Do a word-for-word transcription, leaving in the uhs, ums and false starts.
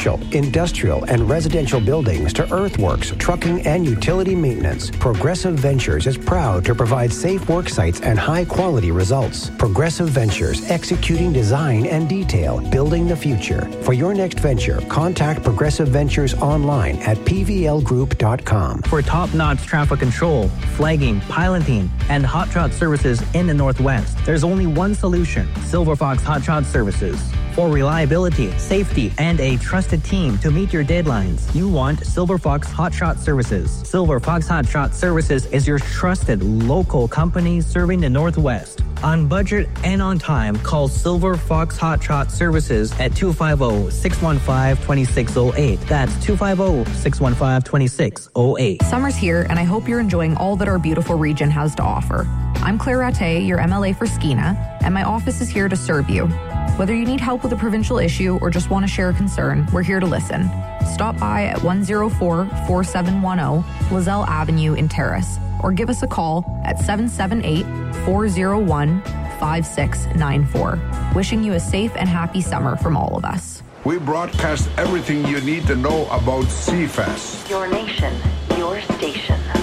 commercial, industrial, and residential buildings to earthworks, trucking, and utility maintenance, Progressive Ventures is proud to provide safe work sites and high-quality results. Progressive Ventures, executing design and detail, building the future. For your next venture, contact Progressive Ventures online at p v l group dot com. For top-notch traffic control, flagging, piloting, and hot shot services in the Northwest, there's only one solution: Silver Fox Hot Shot Services. For reliability, safety, and a trusted team to meet your deadlines, you want Silver Fox Hot Shot Services. Silver Fox Hot Shot Services is your trusted local company serving the Northwest. On budget and on time, call Silver Fox Hot Shot Services at two five zero, six one five, two six zero eight. That's two five zero, six one five, two six zero eight. Summer's here, and I hope you're enjoying all that our beautiful region has to offer. I'm Claire Rattay, your M L A for Skeena, and my office is here to serve you. Whether you need help with a provincial issue or just want to share a concern, we're here to listen. Stop by at one oh four, four seven one zero Lozelle Avenue in Terrace, or give us a call at seven seven eight, four oh one, five six nine four. Wishing you a safe and happy summer from all of us. We broadcast everything you need to know about C F A S. Your nation, your station.